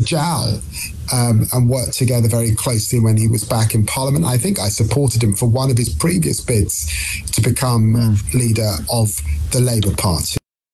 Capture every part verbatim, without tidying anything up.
gel um, and work together very closely when he was back in Parliament. I think I supported him for one of his previous bids to become mm. leader of the Labour Party.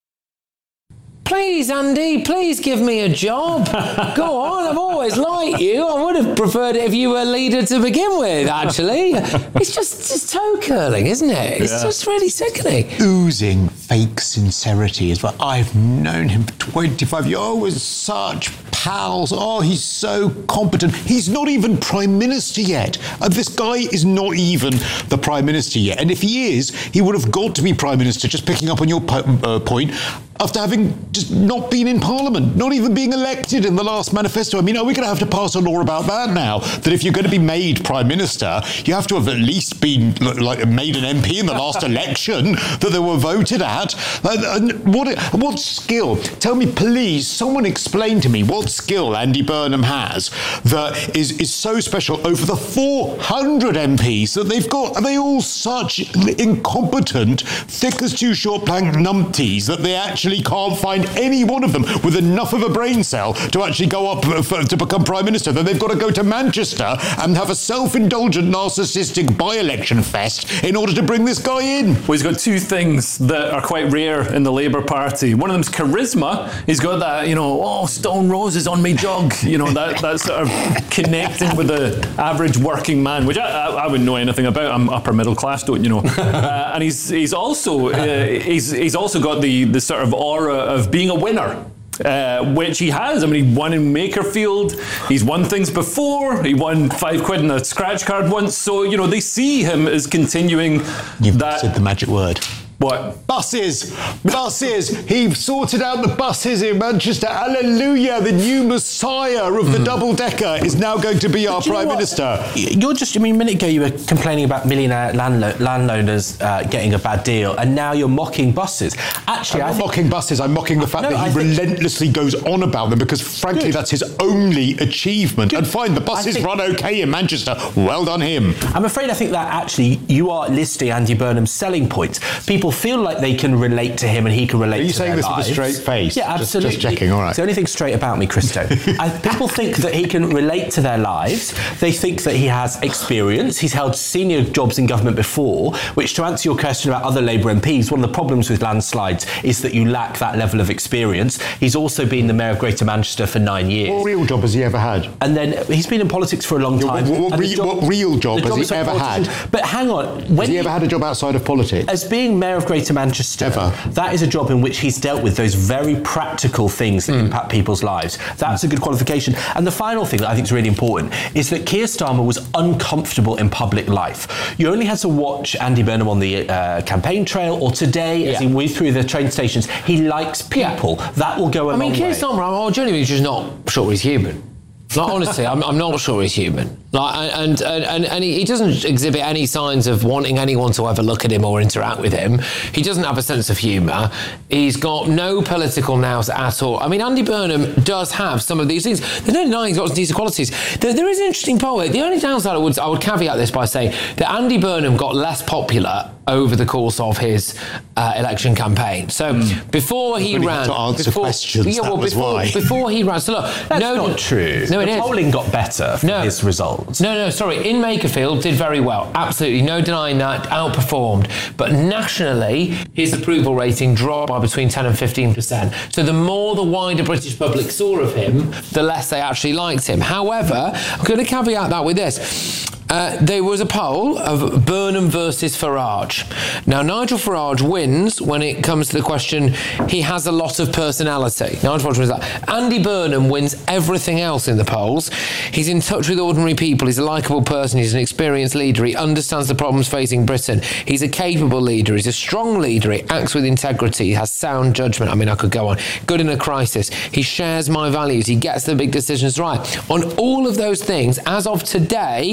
Please, Andy, please give me a job. Go on, I've always liked you. I would have preferred it if you were leader to begin with, actually. It's just, just toe curling, isn't it? It's yeah. just really sickening. Oozing fake sincerity is what I've known him for twenty-five years. Oh, we're such pals. Oh, he's so competent. He's not even Prime Minister yet. Uh, this guy is not even the Prime Minister yet. And if he is, he would have got to be Prime Minister, just picking up on your po- uh, point, after having just not been in Parliament, not even being elected in the last manifesto. I mean, are we going to have to pass a law about that now? That if you're going to be made Prime Minister, you have to have at least been like made an M P in the last election that they were voted at. And, and what what skill? Tell me, please, someone explain to me what skill Andy Burnham has that is, is so special over the four hundred M Ps that they've got. Are they all such incompetent, thick as two short plank numpties that they actually can't find any one of them with enough of a brain cell to actually go up for, to become Prime Minister? Then they've got to go to Manchester and have a self-indulgent, narcissistic by-election fest in order to bring this guy in. Well, he's got two things that are quite rare in the Labour Party. One of them's charisma. He's got that, you know, oh, Stone Roses on me jug, you know, that, that sort of connecting with the average working man, which I, I, I wouldn't know anything about. I'm upper middle class, don't you know? uh, and he's he's also uh, he's he's also got the the sort of aura of being a winner. Uh, which he has. I mean, he won in Makerfield. He's won things before. He won five quid in a scratch card once. So, you know, they see him as continuing. You've that. said the magic word. What? Buses! Buses! He sorted out the buses in Manchester. Hallelujah! The new messiah of the mm. double-decker is now going to be our Prime Minister. You're just, I mean, a minute ago you were complaining about millionaire landlo- landowners uh, getting a bad deal, and now you're mocking buses. Actually, I'm I not think... mocking buses. I'm mocking the fact no, that he I relentlessly think... goes on about them because, frankly, Good. that's his only achievement. Good. And fine, the buses think... run okay in Manchester. Well done him. I'm afraid I think that actually you are listing Andy Burnham's selling points. People feel like they can relate to him and he can relate to Are you to saying this lives. with a straight face? Yeah, absolutely. Just, just checking, all right. It's the only thing straight about me, Christo. And people think that he can relate to their lives. They think that he has experience. He's held senior jobs in government before, which, to answer your question about other Labour M Ps, one of the problems with landslides is that you lack that level of experience. He's also been the Mayor of Greater Manchester for nine years. What real job has he ever had? And then he's been in politics for a long time. What, what, re- job, what real job has he ever had? But hang on. When has he ever had a job outside of politics? As being Mayor of Greater Manchester, ever. That is a job in which he's dealt with those very practical things that mm. impact people's lives. That's mm. a good qualification. And the final thing that I think is really important is that Keir Starmer was uncomfortable in public life. You only had to watch Andy Burnham on the uh, campaign trail, or today yeah. as he weaved through the train stations. He likes people. Yeah. That will go a I mean, long Keir way. Starmer, I'm genuinely just not sure he's human. Like, honestly, I'm, I'm not sure he's human. Like, and and, and, and he, he doesn't exhibit any signs of wanting anyone to ever look at him or interact with him. He doesn't have a sense of humour. He's got no political nous at all. I mean, Andy Burnham does have some of these things. There's no denying he's got some decent qualities. There, there is an interesting poll. The only downside I would I would caveat this by saying that Andy Burnham got less popular over the course of his uh, election campaign. So mm. before he really ran, to answer before, questions. Yeah, well, that was before, why. before he ran. So look, that's no, not true. No, it the is. polling got better for no. his results. No, no, sorry. In Makerfield, did very well. Absolutely, no denying that. Outperformed. But nationally, his approval rating dropped by between ten and fifteen percent. So the more the wider British public saw of him, the less they actually liked him. However, I'm going to caveat that with this. Uh, there was a poll of Burnham versus Farage. Now, Nigel Farage wins when it comes to the question, he has a lot of personality. Nigel Farage wins that. Andy Burnham wins everything else in the polls. He's in touch with ordinary people. He's a likeable person. He's an experienced leader. He understands the problems facing Britain. He's a capable leader. He's a strong leader. He acts with integrity. He has sound judgment. I mean, I could go on. Good in a crisis. He shares my values. He gets the big decisions right. On all of those things, as of today,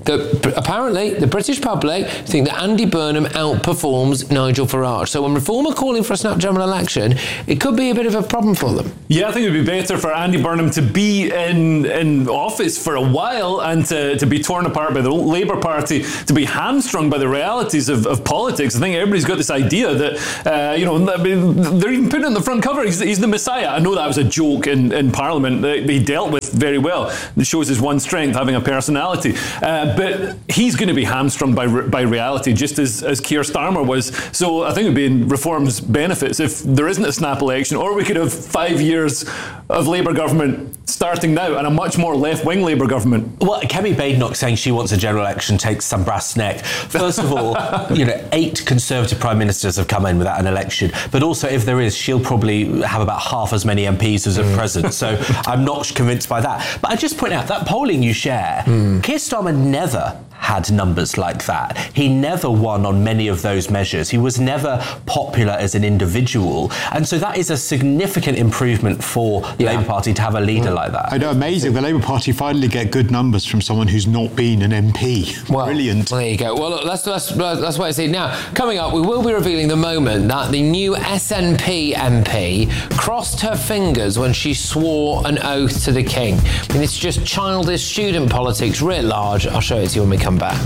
that apparently the British public think that Andy Burnham outperforms Nigel Farage. So when Reform are calling for a snap general election, it could be a bit of a problem for them. Yeah, I think it would be better for Andy Burnham to be in, in office for a while and to, to be torn apart by the Labour Party, to be hamstrung by the realities of, of politics. I think everybody's got this idea that, uh, you know, they're even putting it on the front cover. He's, he's the Messiah. I know that was a joke in, in Parliament that he dealt with very well. It shows his one strength, having a personality. Uh, but he's going to be hamstrung by by reality, just as, as Keir Starmer was. So I think it would be in Reform's benefits if there isn't a snap election, or we could have five years of Labour government starting now and a much more left-wing Labour government. Well, Kemi Badenoch saying she wants a general election takes some brass neck. First of all, you know, eight Conservative Prime Ministers have come in without an election, but also if there is, she'll probably have about half as many M Ps as at present. So I'm not convinced by that. But I just point out that polling you share, mm. Keir Starmer never had numbers like that. He never won on many of those measures. He was never popular as an individual. And so that is a significant improvement for the yeah. Labour Party to have a leader well, like that. I know, amazing. The Labour Party finally get good numbers from someone who's not been an M P. Well, Brilliant. There you go. Well, look, let's, let's, let's wait and see. Now, coming up, we will be revealing the moment that the new S N P M P crossed her fingers when she swore an oath to the King. I mean, it's just childish student politics writ large. I'll show it to you when we come back.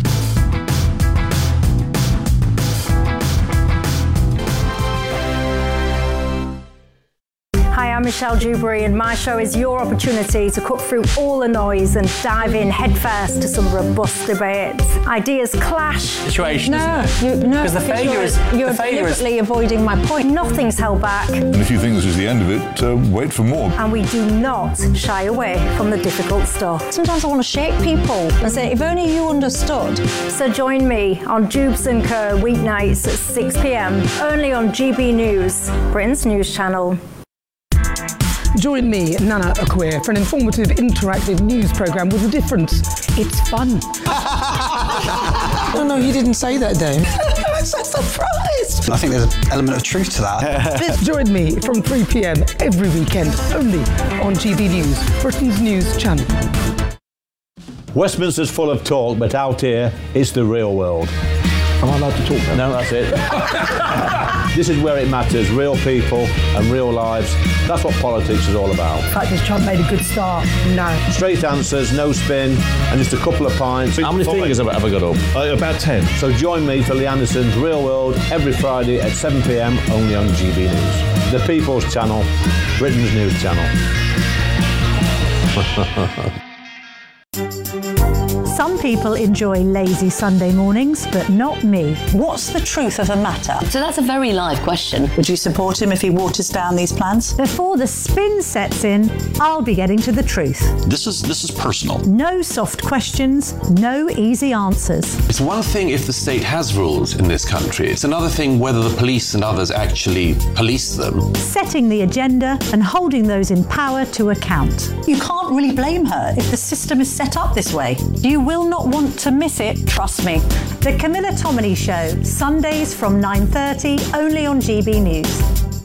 Hi, I'm Michelle Dewberry, and my show is your opportunity to cut through all the noise and dive in headfirst to some robust debates. Ideas clash. Situation. No, you, no, because the failure you're, is you're the failure deliberately is... avoiding my point. Nothing's held back. And if you think this is the end of it, uh, wait for more. And we do not shy away from the difficult stuff. Sometimes I want to shake people and say, if only you understood. So join me on Jubes and Co weeknights at six p m only on G B News, Britain's news channel. Join me, Nana Akwe, for an informative, interactive news programme with a difference. It's fun. No, no, you didn't say that, Dave. I'm so surprised. I think there's an element of truth to that. Join me from three p m every weekend, only on G B News, Britain's news channel. Westminster's full of talk, but out here, it's the real world. Am I allowed to talk now? No, that's it. This is where it matters, real people and real lives. That's what politics is all about. In fact, has Trump made a good start? No. Straight answers, no spin, and just a couple of pints. How many fingers have I ever got up? Uh, about ten. So join me for Lee Anderson's Real World every Friday at seven p m only on G B News. The People's Channel, Britain's news channel. Some people enjoy lazy Sunday mornings, but not me. What's the truth of the matter? So that's a very live question. Would you support him if he waters down these plans? Before the spin sets in, I'll be getting to the truth. This is this is personal. No soft questions, no easy answers. It's one thing if the state has rules in this country. It's another thing whether the police and others actually police them. Setting the agenda and holding those in power to account. You can't really blame her if the system is set up this way. You will not want to miss it, trust me. The Camilla Tominey Show, Sundays from nine thirty, only on G B News.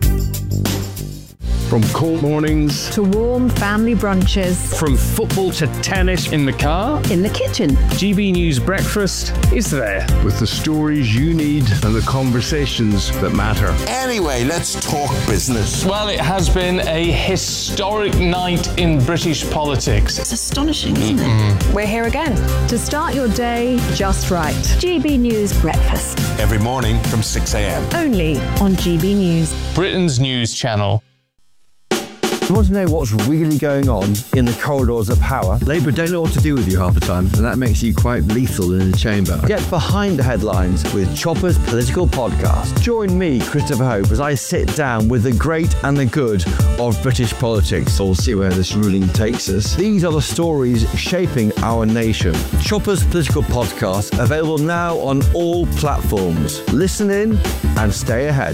From cold mornings to warm family brunches. From football to tennis in the car. In the kitchen. G B News Breakfast is there. With the stories you need and the conversations that matter. Anyway, let's talk business. Well, it has been a historic night in British politics. It's astonishing, isn't it? We're here again to start your day just right. G B News Breakfast. Every morning from six a m Only on G B News. Britain's news channel. You want to know what's really going on in the corridors of power? Labour don't know what to do with you half the time, and that makes you quite lethal in the chamber. Get behind the headlines with Chopper's Political Podcast. Join me, Christopher Hope, as I sit down with the great and the good of British politics. We'll see where this ruling takes us. These are the stories shaping our nation. Chopper's Political Podcast, available now on all platforms. Listen in and stay ahead.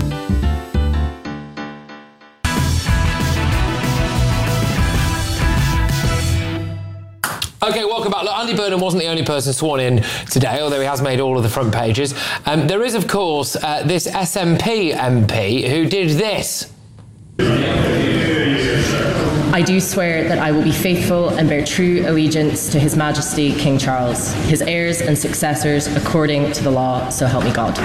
Okay, welcome back. Look, Andy Burnham wasn't the only person sworn in today, although he has made all of the front pages. Um, there is, of course, uh, this S N P M P who did this. I do swear that I will be faithful and bear true allegiance to His Majesty King Charles, his heirs and successors, according to the law, so help me God.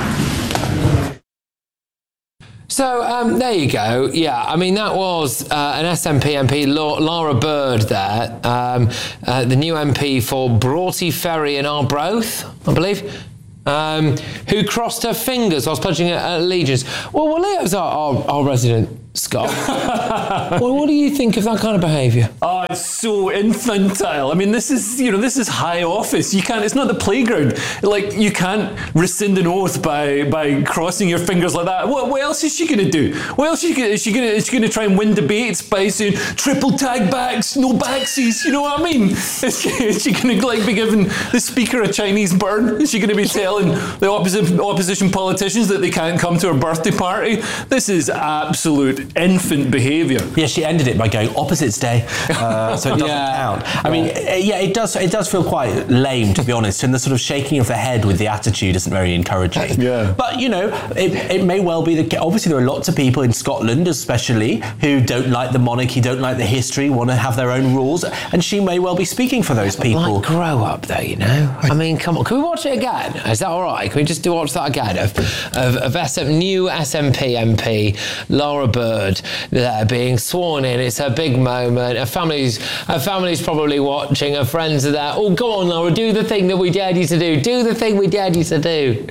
So um, there you go. Yeah, I mean, that was uh, an S N P M P, Laura Bird there, um, uh, the new M P for Broughty Ferry in Arbroath, I believe, um, who crossed her fingers whilst pledging allegiance. Well, well, Leo's our, our, our resident Scott. Well, what do you think of that kind of behaviour? Oh, it's so infantile. I mean, this is, you know, this is high office. You can't, it's not the playground. Like, you can't rescind an oath by by crossing your fingers like that. What, what else is she going to do? What else is she going to, is she going to, is she going to try and win debates by saying triple tag backs, no backsies? You know what I mean? Is she, is she going to like be giving the speaker a Chinese burn? Is she going to be telling the opposition, opposition politicians that they can't come to her birthday party? This is absolute infant behaviour. Yeah, she ended it by going opposites day, uh, so it doesn't Yeah. count. I mean, yeah, it does. It does feel quite lame, to be honest. And the sort of shaking of the head with the attitude isn't very encouraging. Yeah. But you know, it, it may well be that. Obviously, there are lots of people in Scotland, especially, who don't like the monarchy, don't like the history, want to have their own rules, and she may well be speaking for those people. Like, grow up, though, you know. I mean, come on. Can we watch it again? Is that all right? Can we just do watch that again of of, of S M, new S N P M P Laura Bird there being sworn in? It's her big moment. Her family's her family's probably watching. Her friends are there. Oh, go on, Laura, do the thing that we dared you to do. Do the thing we dared you to do.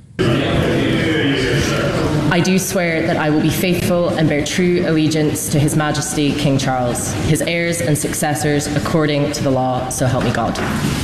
I do swear that I will be faithful and bear true allegiance to His Majesty King Charles, his heirs and successors, according to the law, so help me God.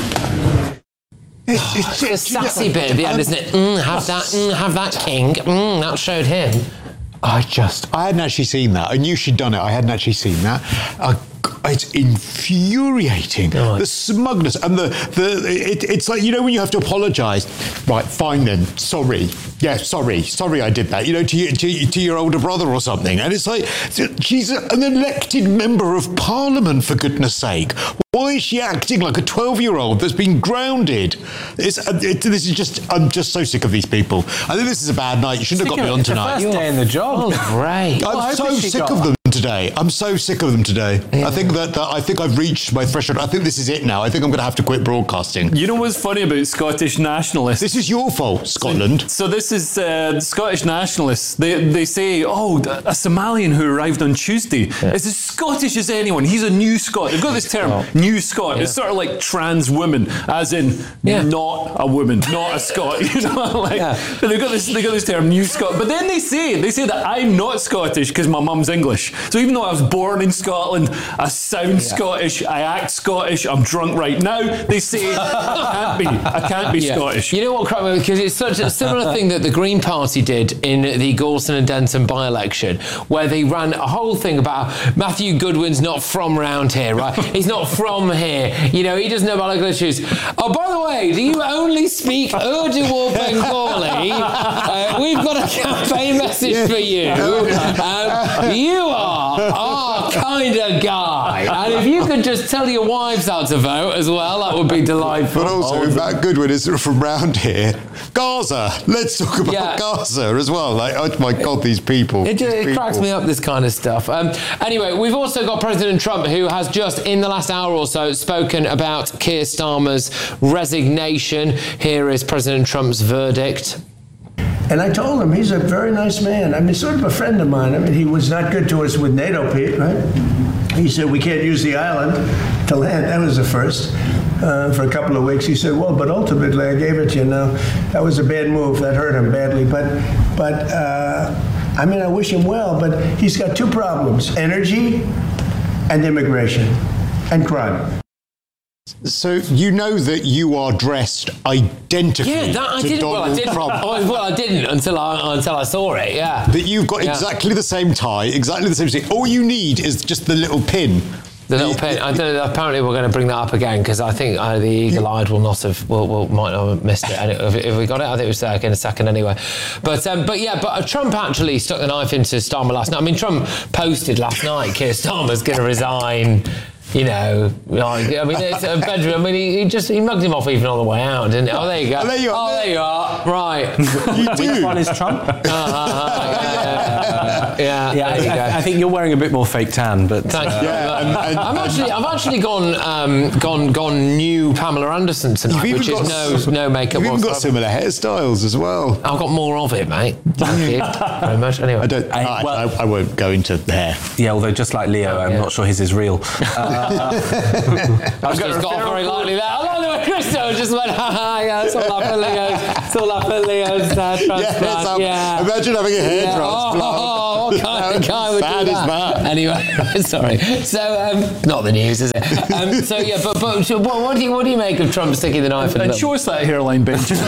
It's, it's, it's a sassy bit at the end, isn't it? Mm, have that, mm, have that, king. Mm, that showed him. I just, I hadn't actually seen that. I knew she'd done it. I hadn't actually seen that. Uh, it's infuriating. God. The smugness and the, the it, it's like, you know, when you have to apologise. Right, fine then. Sorry. Yeah, sorry. Sorry I did that. You know, to, you, to, to your older brother or something. And it's like, she's an elected member of Parliament, for goodness sake. Why is she acting like a twelve-year-old that's been grounded? It's, it, this is just, I'm just so sick of these people. I think this is a bad night. You shouldn't have got me on tonight. First day in the job. Oh, great. I'm Well, so sick got of that. them today. I'm so sick of them today. Yeah. I think that, that I think I've reached my threshold. I think this is it now. I think I'm going to have to quit broadcasting. You know what's funny about Scottish nationalists? This is your fault, Scotland. So, so this is uh, the Scottish nationalists. They they say, oh, a Somalian who arrived on Tuesday Yeah. is as Scottish as anyone. He's a new Scot. They've got this term, Oh. new Scot. Yeah. It's sort of like trans woman, as in Yeah. not a woman, not a Scot. You know, like Yeah. but they've got this they got this term, new Scot. But then they say they say that I'm not Scottish because my mum's English. So even though I was born in Scotland, I sound Yeah. Scottish, I act Scottish, I'm drunk right now. They say I can't be. I can't be Yeah. Scottish. You know what, Craig, because it's such a similar thing that the Green Party did in the Gorson and Denton by-election, where they ran a whole thing about Matthew Goodwin's not from round here, right? He's not from here. You know, he doesn't know about local issues. Oh, by the way, do you only speak Urdu or Bengali? Uh, we've got a campaign message for you. Um, you are our kind of guy. And if you could just tell your wives how to vote as well, that would be delightful. But also, Matt Goodwin is from round here. Gaza. Let's talk about Yeah. Gaza as well. Like, oh my God, these people. It, These it people. cracks me up, this kind of stuff. Um, anyway, we've also got President Trump, who has just in the last hour or so spoken about Keir Starmer's resignation. Here is President Trump's verdict. And I told him he's a very nice man. I mean, sort of a friend of mine. I mean, he was not good to us with NATO, Pete, right? He said we can't use the island to land. That was the first. Uh, for a couple of weeks, he said, "Well, but ultimately, I gave it to you." Now, that was a bad move. That hurt him badly. But, but uh, I mean, I wish him well. But he's got two problems: energy and immigration, and crime. So you know that you are dressed identically Yeah, that I to didn't. Well, I Donald didn't. Trump. Oh, well, I didn't until I until I saw it. Yeah. That you've got Yeah. exactly the same tie, exactly the same thing. All you need is just the little pin. The little pin. I don't know. Apparently, we're going to bring that up again because I think uh, the eagle-eyed will not have, will, will might not have missed it. And if, if we got it, I think it was there in a second anyway. But um, but yeah, but uh, Trump actually stuck the knife into Starmer last night. I mean, Trump posted last night, Keir Starmer's going to resign. You know, like, I mean, it's a bedroom. I mean, he, he just he mugged him off even on the way out, didn't he? Oh, there you go. Oh, there you are. Oh, there you are. Right. Which one is Trump? Uh, uh, uh, yeah, yeah, yeah. Yeah, yeah. there you I, go. I, I think you're wearing a bit more fake tan, but Thank uh, you. yeah, and, and, I'm actually, I've actually gone, um, gone, gone new Pamela Anderson tonight, which is no, no makeup. You've even got whatsoever. similar hairstyles as well. I've got more of it, mate. Thank you very much. Anyway, I don't. I, well- I, I won't go into hair. yeah. Although just like Leo, I'm yeah. not sure his is real. Uh, I've just got off very lightly there. I like the way Christo just went, ha ha, yeah, it's all up for Leo's, it's all up for Leo's uh, transplant. um, Yeah. Imagine having a hair Yeah. transplant. Oh, what kind of guy would Sad do is that? that? Anyway, sorry. So, um, not the news, is it? Um, so, yeah, but, but so what, what, do you, what do you make of Trump sticking the knife in And the show us that hairline, Benjamin.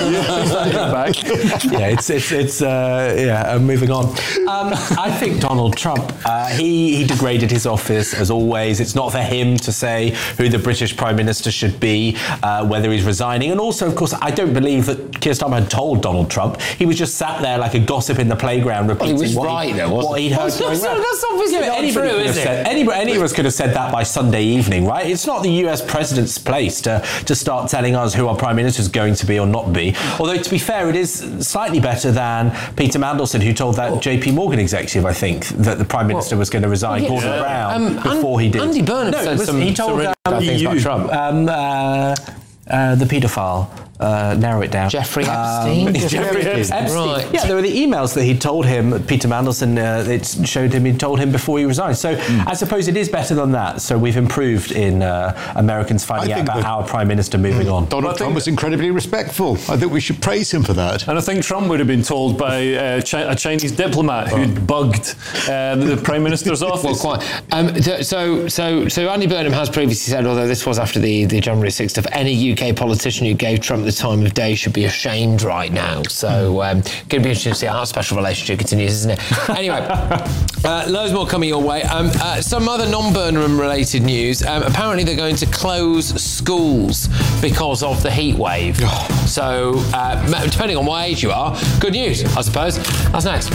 back. yeah, it's it's it's uh, yeah. Uh, moving on. Um, I think Donald Trump. Uh, he he degraded his office as always. It's not for him to say who the British Prime Minister should be, uh, whether he's resigning, and also, of course, I don't believe that Keir Starmer had told Donald Trump. He was just sat there like a gossip in the playground, repeating Well, he was what, right, he, though, wasn't what he? he'd heard Well, going that's- round. that's obviously not anybody true, could have is it? said- Anybody, any of us could have said that by Sunday evening, right? It's not the U S president's place to, to start telling us who our prime minister is going to be or not be. Although, to be fair, it is slightly better than Peter Mandelson, who told that J P Morgan executive, I think, that the prime minister was going to resign, yeah. Gordon Brown, Um, before he did. Andy Burnham no, said it was- some- he told some really um, bad things about Trump. Um, uh, uh, the paedophile. Uh, narrow it down. Jeffrey Epstein? Um, Jeffrey Epstein. Epstein. Yeah, there were the emails that he told him, Peter Mandelson, uh, it showed him, he told him before he resigned. So mm. I suppose it is better than that. So we've improved in uh, Americans finding out about our Prime Minister moving mm. on. Donald Trump was incredibly respectful. I think we should praise him for that. And I think Trump would have been told by uh, Chi- a Chinese diplomat who'd bugged uh, the Prime Minister's office. Well, quite. Um, so, so, so Andy Burnham has previously said, although this was after the, the January sixth, of any U K politician who gave Trump the time of day should be ashamed right now. So, um, going to be interesting to see how our special relationship continues, isn't it? Anyway, uh, loads more coming your way. Um, uh, some other non-Burnham related news. Um, apparently, they're going to close schools because of the heat wave. So, uh, depending on what age you are, good news, I suppose. That's next.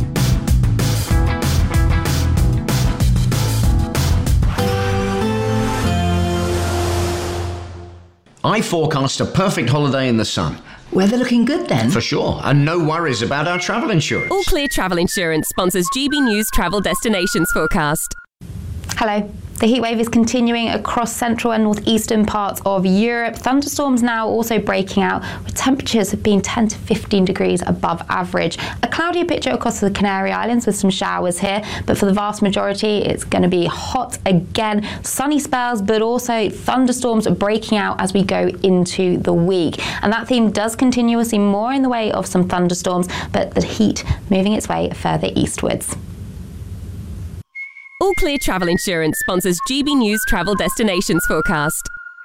I forecast a perfect holiday in the sun. Weather looking good then? For sure, and no worries about our travel insurance. All Clear Travel Insurance sponsors G B News Travel Destinations Forecast. Hello. The heatwave is continuing across central and northeastern parts of Europe. Thunderstorms now also breaking out, with temperatures have been ten to fifteen degrees above average. A cloudier picture across the Canary Islands with some showers here, but for the vast majority, it's going to be hot again. Sunny spells, but also thunderstorms breaking out as we go into the week. And that theme does continue. We'll see more in the way of some thunderstorms, but the heat moving its way further eastwards. All Clear Travel Insurance sponsors G B News Travel Destinations Forecast.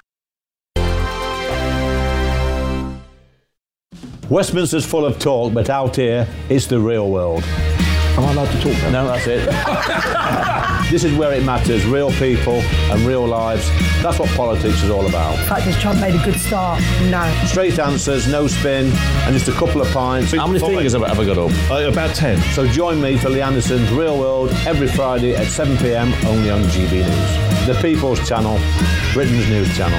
Westminster's full of talk, but out here, it's the real world. Am I allowed to talk now? No, that's it. This is where it matters, real people and real lives. That's what politics is all about. In fact, has Trump made a good start? No. Straight answers, no spin, and just a couple of pints. How many fingers have I ever got up? Uh, about ten. So join me for Lee Anderson's Real World every Friday at seven p m only on G B News. The People's Channel, Britain's news channel.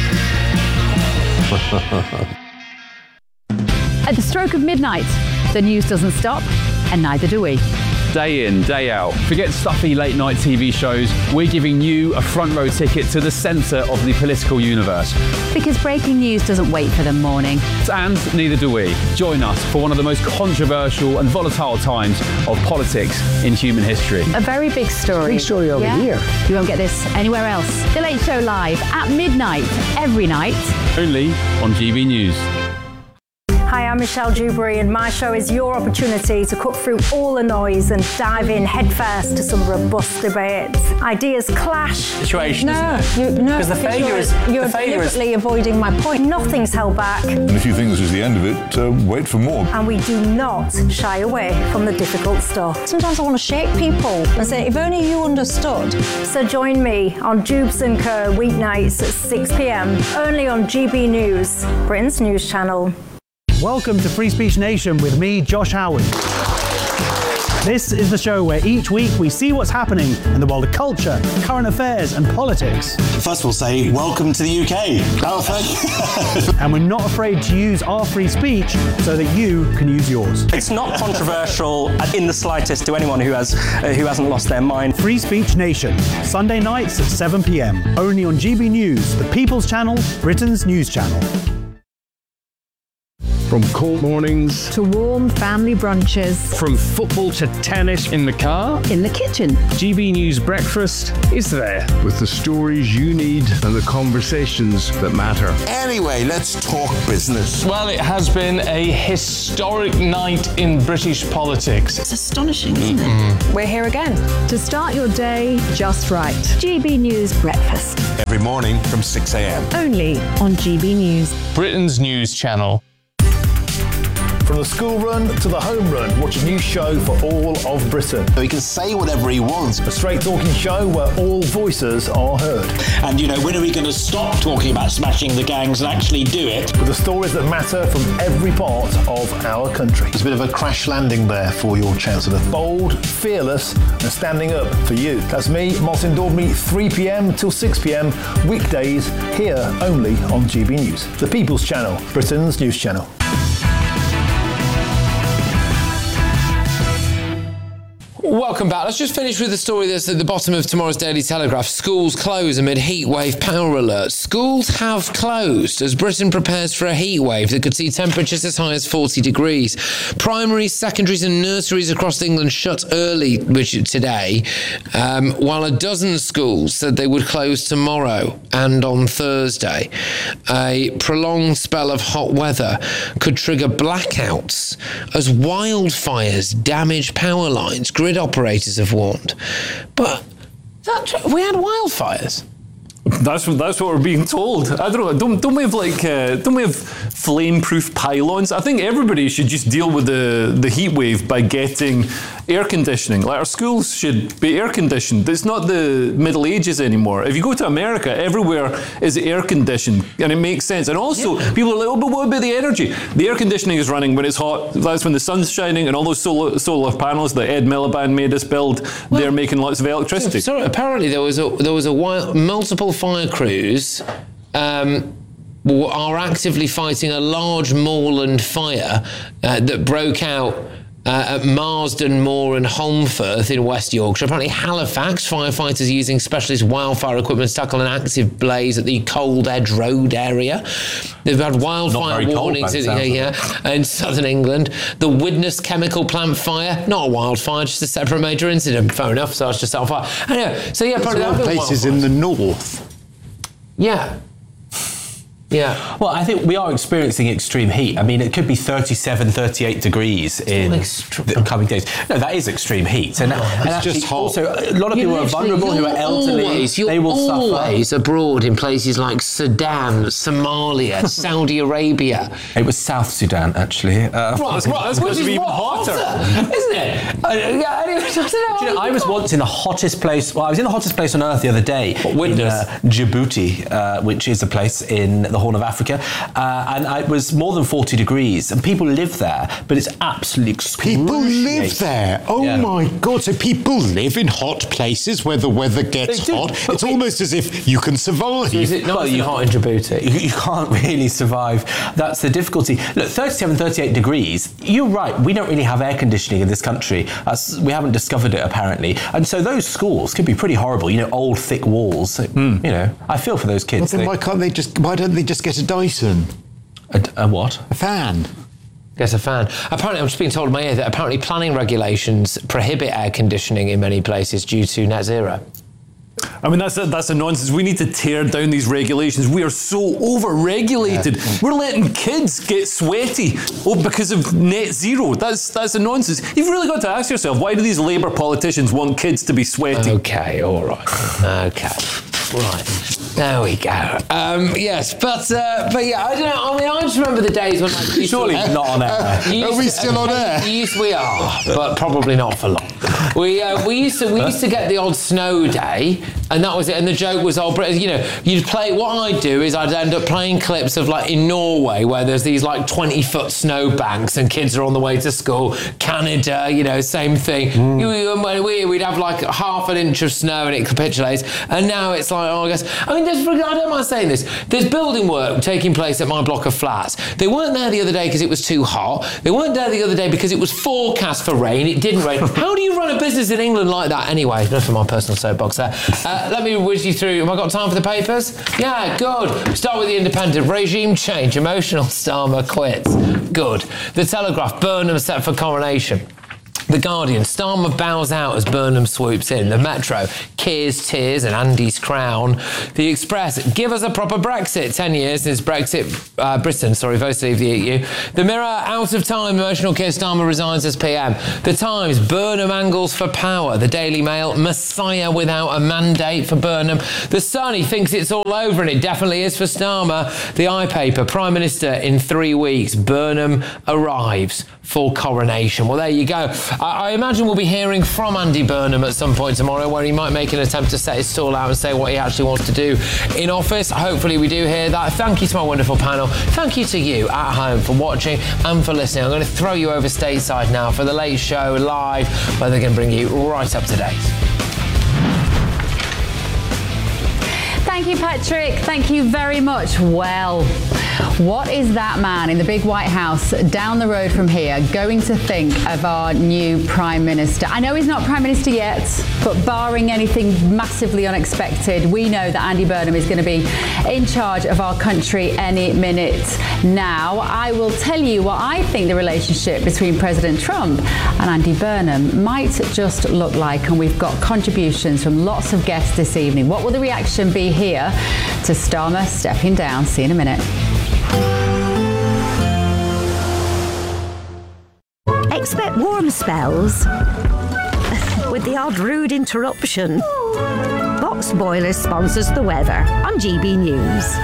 At the stroke of midnight, the news doesn't stop, and neither do we. Day in, day out. Forget stuffy late night T V shows. We're giving you a front row ticket to the centre of the political universe. Because breaking news doesn't wait for the morning. And neither do we. Join us for one of the most controversial and volatile times of politics in human history. A very big story. Big story over yeah? here. You won't get this anywhere else. The Late Show live at midnight every night. Only on G B News. Hi, I'm Michelle Dewberry, and my show is your opportunity to cut through all the noise and dive in headfirst to some robust debates. Ideas clash. Situation, No, isn't it? you, no, Because the because failure you're, is- you're the failure is- deliberately avoiding my point. Nothing's held back, And if you think this is the end of it, uh, wait for more. and we do not shy away from the difficult stuff. Sometimes I want to shake people and say, if only you understood. So join me on Jubes and Co weeknights at six p m only on G B News, Britain's news channel. Welcome to Free Speech Nation with me, Josh Howard. This is the show where each week we see what's happening in the world of culture, current affairs and politics. First we'll say, welcome to the U K. Oh, thank you. And we're not afraid to use our free speech so that you can use yours. It's not controversial in the slightest to anyone who has uh, who hasn't lost their mind. Free Speech Nation, Sunday nights at seven p m, only on G B News, the People's Channel, Britain's news channel. From cold mornings to warm family brunches. From football to tennis in the car. In the kitchen. G B News Breakfast is there with the stories you need and the conversations that matter. Anyway, let's talk business. Well, it has been a historic night in British politics. It's astonishing, isn't it? We're here again to start your day just right. G B News Breakfast. Every morning from six a m. Only on G B News. Britain's news channel. From the school run to the home run, watch a new show for all of Britain. He can say whatever he wants. A straight talking show where all voices are heard. And, you know, when are we going to stop talking about smashing the gangs and actually do it? With the stories that matter from every part of our country. It's a bit of a crash landing there for your Chancellor. Bold, fearless and standing up for you. That's me, Martin Daubney, three p m till six p m, weekdays here only on G B News. The People's Channel, Britain's news channel. Welcome back. Let's just finish with the story that's at the bottom of tomorrow's Daily Telegraph. Schools close amid heatwave power alert. Schools have closed as Britain prepares for a heatwave that could see temperatures as high as forty degrees. Primaries, secondaries and nurseries across England shut early which today, um, while a dozen schools said they would close tomorrow and on Thursday. A prolonged spell of hot weather could trigger blackouts as wildfires damage power lines. Grid operators have warned. But that, we had wildfires. That's what that's what we're being told. I don't know. Don't don't we have like uh, don't we have flame-proof pylons? I think everybody should just deal with the the heat wave by getting air conditioning. Like our schools should be air conditioned. It's not the Middle Ages anymore. If you go to America, everywhere is air conditioned, and it makes sense. And also, yeah. people are like, oh, but what about the energy? The air conditioning is running when it's hot. That's when the sun's shining, and all those solar solar panels that Ed Miliband made us build, well, they're making lots of electricity. So, so apparently there was a there was a wild, multiple fire crews um, are actively fighting a large moorland fire uh, that broke out uh, at Marsden Moor and Holmfirth in West Yorkshire. Apparently Halifax, firefighters using specialist wildfire equipment to tackle an active blaze at the Cold Edge Road area. They've had wildfire warnings in, yeah, yeah, in southern England. The Widnes chemical plant fire, not a wildfire, just a separate major incident. Fair enough, so it's just on fire. Anyway, so yeah, probably there are places in the north. Yeah. Yeah. Well, I think we are experiencing extreme heat. I mean, it could be thirty-seven, thirty-eight degrees it's in the coming days. No, that is extreme heat. And, oh, and actually, just hot. Also, a lot of you're people are vulnerable who are elderly. Always, you're they will always suffer. abroad in places like Sudan, Somalia, Saudi Arabia. It was South Sudan, actually. Uh, right, that's, right, that's going to be even hotter, hotter, isn't it? Uh, yeah, anyway, I don't know. Do you know, I was once in the hottest place. Well, I was in the hottest place on earth the other day. What, in uh, Djibouti, uh, which is a place in the Horn of Africa. Uh, and it was more than forty degrees, and people live there, but it's absolutely excruciating. People live there? Oh yeah. My God, so people live in hot places where the weather gets hot? It's we, almost as if you can survive. So is it not well, you, hot in Djibouti? You, you can't really survive. That's the difficulty. Look, thirty-seven, thirty-eight degrees, you're right, we don't really have air conditioning in this country. That's, we haven't discovered it, apparently. And so those schools could be pretty horrible, you know, old, thick walls. Mm. You know, I feel for those kids. Well, then they, why can't they just, why don't they just get a Dyson? A, a what? A fan. Yes, a fan. Apparently, I'm just being told in my ear that apparently planning regulations prohibit air conditioning in many places due to net zero. I mean, that's a, that's a nonsense. We need to tear down these regulations. We are so over-regulated. Yeah. We're letting kids get sweaty oh, because of net zero. That's that's a nonsense. You've really got to ask yourself, why do these Labour politicians want kids to be sweaty? Okay, all right. Okay. Right, there we go. Um, yes, but uh, but yeah, I don't know. I mean, I just remember the days when like, surely to, not on air. Are we still on air? Yes, we are, but probably not for long. We uh, we used to we used to get the odd snow day, and that was it. And the joke was, oh, you know, you'd play. What I'd do is I'd end up playing clips of like in Norway where there's these like twenty foot snow banks and kids are on the way to school. Canada, you know, same thing. Mm. We, we'd have like half an inch of snow and it capitulates. And now it's like, oh, I guess. I mean, there's, I don't mind saying this. There's building work taking place at my block of flats. They weren't there the other day because it was too hot. They weren't there the other day because it was forecast for rain. It didn't rain. How do you run a business in England like that? Anyway, enough of my personal soapbox there. Uh, let me whiz you through. Have I got time for the papers? Yeah, good. Start with the Independent. Regime change. Emotional Starmer quits. Good. The Telegraph. Burnham set for coronation. The Guardian, Starmer bows out as Burnham swoops in. The Metro, Keir's tears and Andy's crown. The Express, give us a proper Brexit. Ten years since Brexit, uh, Britain, sorry, voted to leave the E U. The Mirror, out of time, emotional Keir Starmer resigns as P M. The Times, Burnham angles for power. The Daily Mail, Messiah without a mandate for Burnham. The Sun, he thinks it's all over, and it definitely is for Starmer. The iPaper, Prime Minister in three weeks. Burnham arrives for coronation. Well, there you go. I, I imagine we'll be hearing from Andy Burnham at some point tomorrow, where he might make an attempt to set his stall out and say what he actually wants to do in office. Hopefully we do hear that. Thank you to my wonderful panel. Thank you to you at home for watching and for listening. I'm going to throw you over stateside now for The Late Show Live, where they're going to bring you right up to date. Thank you, Patrick. Thank you very much. Well, what is that man in the big White House down the road from here going to think of our new Prime Minister? I know he's not Prime Minister yet, but barring anything massively unexpected, we know that Andy Burnham is going to be in charge of our country any minute now. I will tell you what I think the relationship between President Trump and Andy Burnham might just look like, and we've got contributions from lots of guests this evening. What will the reaction be here to Starmer stepping down? See you in a minute. Expect warm spells with the odd rude interruption. Box Boilers sponsors the weather on G B News.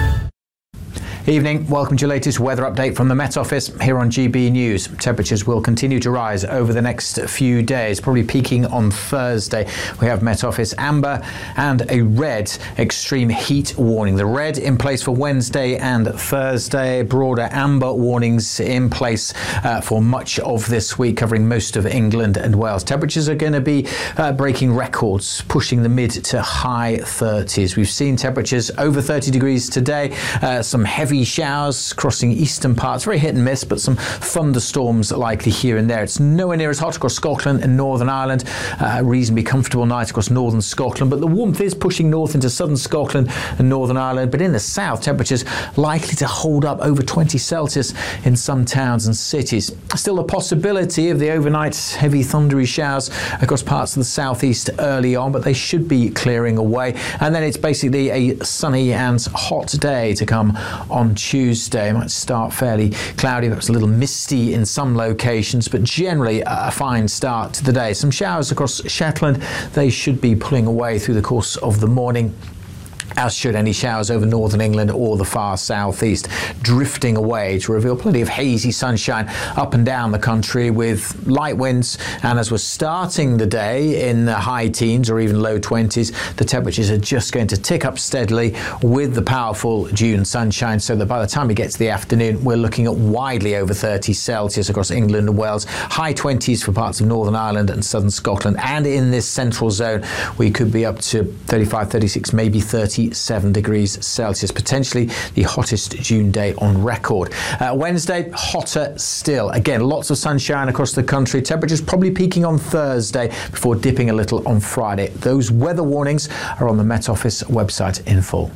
Evening, welcome to your latest weather update from the Met Office here on G B News. Temperatures will continue to rise over the next few days, probably peaking on Thursday. We have Met Office amber and a red extreme heat warning. The red in place for Wednesday and Thursday, broader amber warnings in place uh, for much of this week, covering most of England and Wales. Temperatures are going to be uh, breaking records, pushing the mid to high thirties. We've seen temperatures over thirty degrees today, uh, some heavy showers crossing eastern parts, very hit and miss, but some thunderstorms likely here and there. It's nowhere near as hot across Scotland and Northern Ireland. Uh, reasonably comfortable night across northern Scotland, but the warmth is pushing north into southern Scotland and Northern Ireland. But in the south, temperatures likely to hold up over twenty Celsius in some towns and cities. Still a possibility of the overnight heavy thundery showers across parts of the southeast early on, but they should be clearing away. And then it's basically a sunny and hot day to come on On Tuesday. It might start fairly cloudy, perhaps a little misty in some locations, but generally a fine start to the day. Some showers across Shetland. They should be pulling away through the course of the morning, as should any showers over northern England or the far southeast, drifting away to reveal plenty of hazy sunshine up and down the country with light winds. And as we're starting the day in the high teens or even low twenties, the temperatures are just going to tick up steadily with the powerful June sunshine, so that by the time we get to the afternoon, we're looking at widely over thirty Celsius across England and Wales, high twenties for parts of Northern Ireland and southern Scotland. And in this central zone, we could be up to thirty-five, thirty-six, maybe thirty seven degrees Celsius, potentially the hottest June day on record. Uh, Wednesday, hotter still. Again, lots of sunshine across the country. Temperatures probably peaking on Thursday before dipping a little on Friday. Those weather warnings are on the Met Office website in full.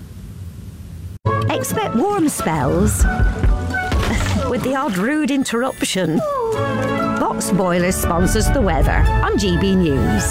Expect warm spells with the odd rude interruption. Box Boilers sponsors the weather on G B News.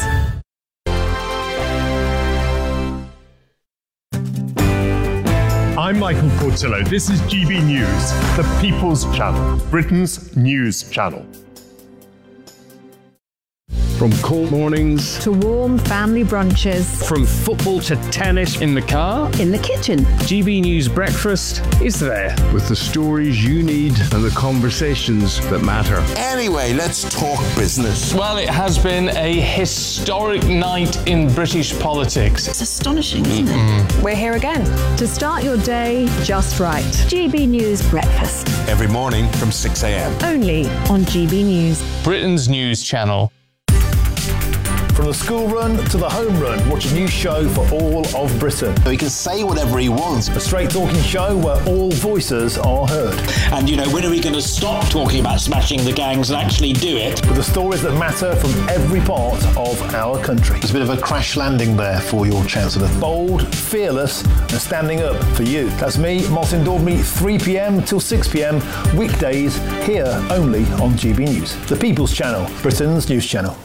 I'm Michael Portillo. This is G B News, the People's Channel, Britain's news channel. From cold mornings to warm family brunches. From football to tennis in the car, in the kitchen. G B News Breakfast is there with the stories you need and the conversations that matter. Anyway, let's talk business. Well, it has been a historic night in British politics. It's astonishing, isn't it? We're here again. To start your day just right. G B News Breakfast. Every morning from six a.m. Only on G B News. Britain's news channel. From the school run to the home run, watch a new show for all of Britain. He can say whatever he wants. A straight talking show where all voices are heard. And, you know, when are we going to stop talking about smashing the gangs and actually do it? With the stories that matter from every part of our country. There's a bit of a crash landing there for your Chancellor. Bold, fearless, and standing up for you. That's me, Martin Daubney, three p.m. till six p.m. weekdays here only on G B News. The People's Channel, Britain's news channel.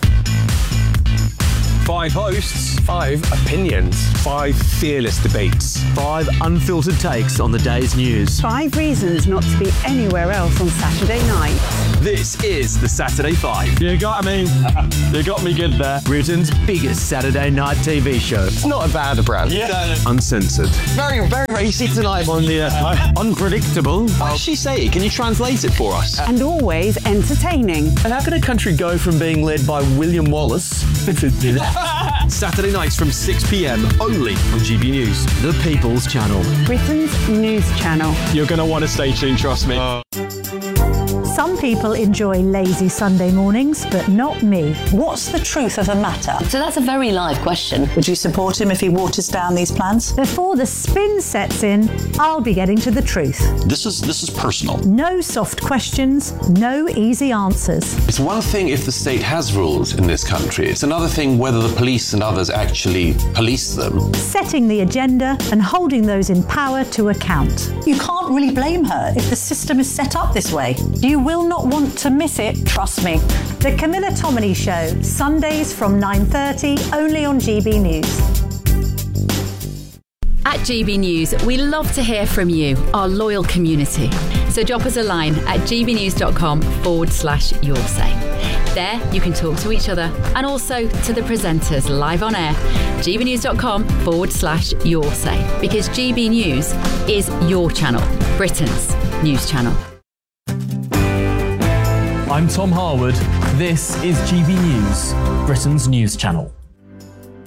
Five hosts, five opinions, five fearless debates, five unfiltered takes on the day's news. Five reasons not to be anywhere else on Saturday night. This is the Saturday Five. You got me. You got me good there. Britain's biggest Saturday night T V show. It's not a bad brand. Yeah. Uncensored. Very, very racy tonight on the uh, unpredictable. What does she say? Can you translate it for us? And always entertaining. And how can a country go from being led by William Wallace Saturday nights from six p.m. only on G B News. The People's Channel. Britain's news channel. You're going to want to stay tuned, trust me. Uh. Some people enjoy lazy Sunday mornings, but not me. What's the truth of the matter? So that's a very live question. Would you support him if he waters down these plans? Before the spin sets in, I'll be getting to the truth. This is this is personal. No soft questions, no easy answers. It's one thing if the state has rules in this country. It's another thing whether the police and others actually police them. Setting the agenda and holding those in power to account. You can't really blame her if the system is set up this way. You will not want to miss it, trust me. The Camilla Tominey Show, Sundays from nine thirty, only on G B News. At G B News, we love to hear from you, our loyal community. So drop us a line at gbnews.com forward slash your say. There, you can talk to each other and also to the presenters live on air. gbnews.com forward slash your say. Because G B News is your channel, Britain's news channel. I'm Tom Harwood. This is G B News, Britain's news channel.